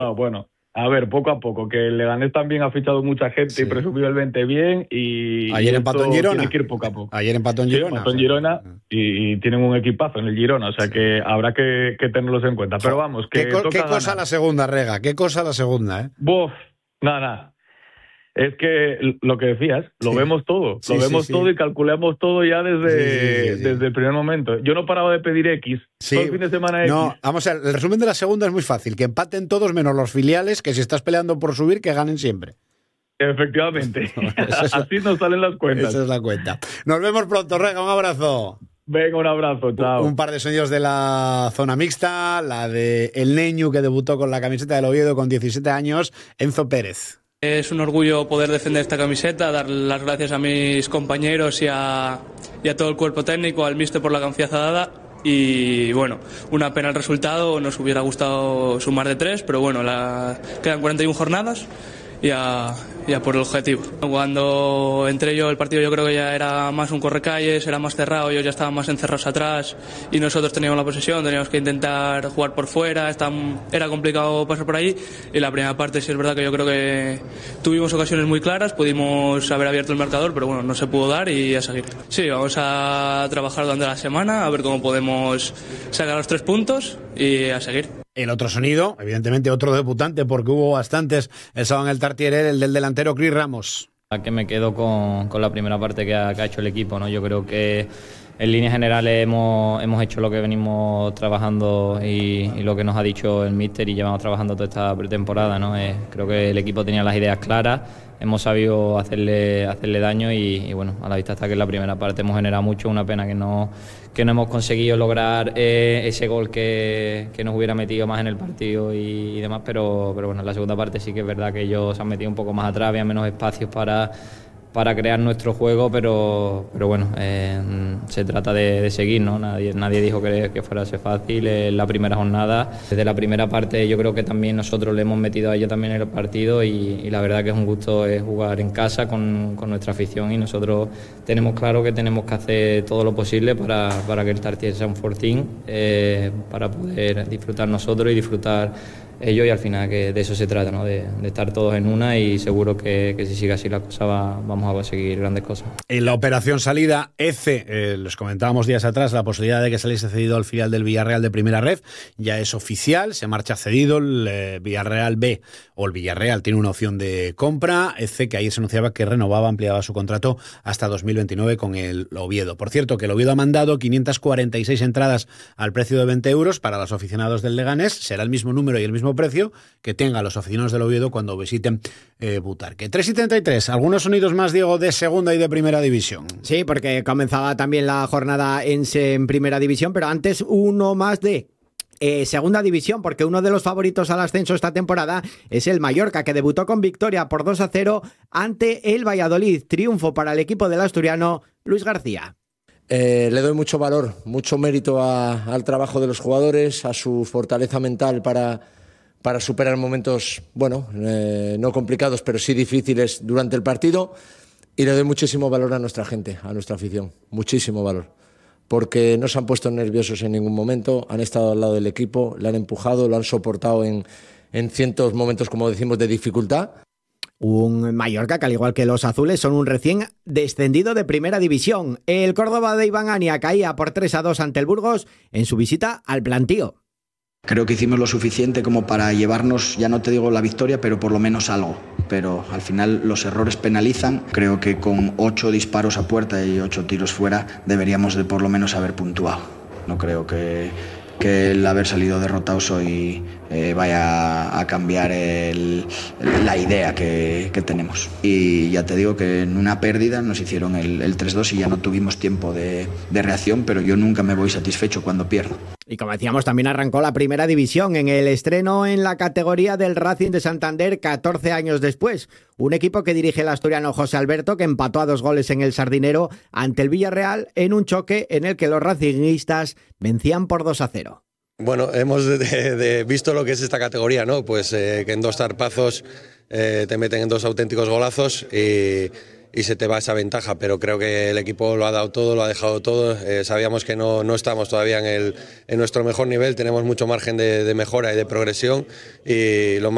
Bueno, a ver, poco a poco, que el Leganés también ha fichado mucha gente Sí. y presumiblemente bien y Ayer empató en esto Girona. tiene que ir poco a poco. Ayer empató en Sí, Girona. empató O en sea, Girona y tienen un equipazo en el Girona, o sea sí. que habrá que tenerlos en cuenta. Pero vamos, que ¿Qué toca cosa ganar. la segunda, Rega? ¿Qué cosa la segunda, eh? Buf, nada. Es que lo que decías, lo Sí. vemos todo, Sí, lo sí, vemos sí. todo y calculamos todo ya Sí. desde el primer momento. Yo no paraba de pedir X, todo Sí. el fin de semana X. No, vamos a ver, el resumen de la segunda es muy fácil, que empaten todos menos los filiales, que si estás peleando por subir, que ganen siempre. Efectivamente, así nos salen las cuentas. Esa es la cuenta. Nos vemos pronto, Rega, un abrazo. Venga, un abrazo, chao. Un par de sonidos de la zona mixta, la de El Neñu, que debutó con la camiseta del Oviedo con 17 años, Enzo Pérez. Es un orgullo poder defender esta camiseta, dar las gracias a mis compañeros y a todo el cuerpo técnico, al míster por la confianza dada. Y bueno, una pena el resultado, nos hubiera gustado sumar de 3, pero bueno, quedan 41 jornadas y a por el objetivo. Cuando entré yo el partido, yo creo que ya era más un correcalles, era más cerrado, ellos ya estaban más encerrados atrás y nosotros teníamos la posesión, teníamos que intentar jugar por fuera, era complicado pasar por ahí. Y la primera parte sí es verdad que yo creo que tuvimos ocasiones muy claras, pudimos haber abierto el marcador, pero bueno, no se pudo dar y a seguir. Sí, vamos a trabajar durante la semana, a ver cómo podemos sacar los 3 puntos y a seguir. El otro sonido, evidentemente otro debutante, porque hubo bastantes el sábado en el Tartiere, el del delantero Cris Ramos. Que me quedo con la primera parte que ha hecho el equipo, ¿no? Yo creo que en líneas generales hemos hecho lo que venimos trabajando y lo que nos ha dicho el míster y llevamos trabajando toda esta pretemporada, ¿no? Creo que el equipo tenía las ideas claras, hemos sabido hacerle daño y bueno, a la vista está que en la primera parte hemos generado mucho, una pena que no hemos conseguido lograr ese gol que nos hubiera metido más en el partido y demás, pero bueno, en la segunda parte sí que es verdad que ellos se han metido un poco más atrás, había menos espacios para crear nuestro juego, pero bueno, se trata de seguir, ¿no? Nadie dijo que fuera a ser fácil en la primera jornada. Desde la primera parte yo creo que también nosotros le hemos metido a ellos también en el partido y la verdad que es un gusto jugar en casa con nuestra afición y nosotros tenemos claro que tenemos que hacer todo lo posible para que el Tartiere sea un fortín, para poder disfrutar nosotros y disfrutar ellos y al final que de eso se trata, ¿no? De estar todos en una y seguro que si sigue así la cosa vamos a conseguir grandes cosas. En la operación salida, ECE, les comentábamos días atrás la posibilidad de que saliese cedido al filial del Villarreal de Primera Ref, ya es oficial, se marcha cedido el Villarreal B, o el Villarreal tiene una opción de compra, ECE que ayer se anunciaba que renovaba, ampliaba su contrato hasta 2029 con el Oviedo. Por cierto, que el Oviedo ha mandado 546 entradas al precio de 20 euros para los aficionados del Leganés, será el mismo número y el mismo precio que tengan los aficionados del Oviedo cuando visiten Butarque. 3:33, algunos sonidos más, Diego, de segunda y de primera división. Sí, porque comenzaba también la jornada en primera división, pero antes uno más de segunda división, porque uno de los favoritos al ascenso esta temporada es el Mallorca, que debutó con victoria por 2-0 ante el Valladolid. Triunfo para el equipo del asturiano Luis García. Le doy mucho valor, mucho mérito al trabajo de los jugadores, a su fortaleza mental para superar momentos, bueno, no complicados, pero sí difíciles durante el partido. Y le doy muchísimo valor a nuestra gente, a nuestra afición, muchísimo valor. Porque no se han puesto nerviosos en ningún momento, han estado al lado del equipo, le han empujado, lo han soportado en ciertos momentos, como decimos, de dificultad. Un Mallorca que, al igual que los azules, son un recién descendido de primera división. El Córdoba de Iván Ania caía por 3-2 ante el Burgos en su visita al Plantío. Creo que hicimos lo suficiente como para llevarnos, ya no te digo la victoria, pero por lo menos algo. Pero al final los errores penalizan. Creo que con 8 disparos a puerta y 8 tiros fuera deberíamos de por lo menos haber puntuado. No creo que el haber salido derrotados hoy vaya a cambiar la idea que tenemos. Y ya te digo que en una pérdida nos hicieron el 3-2 y ya no tuvimos tiempo de reacción, pero yo nunca me voy satisfecho cuando pierdo. Y como decíamos, también arrancó la primera división en el estreno en la categoría del Racing de Santander 14 años después. Un equipo que dirige el asturiano José Alberto, que empató a 2 goles en el Sardinero ante el Villarreal en un choque en el que los racinguistas vencían por 2-0. Bueno, hemos visto lo que es esta categoría, ¿no? Pues que en 2 zarpazos te meten en 2 auténticos golazos y se te va esa ventaja, pero creo que el equipo lo ha dado todo, lo ha dejado todo. Sabíamos que no estamos todavía en nuestro mejor nivel, tenemos mucho margen de mejora y de progresión y lo más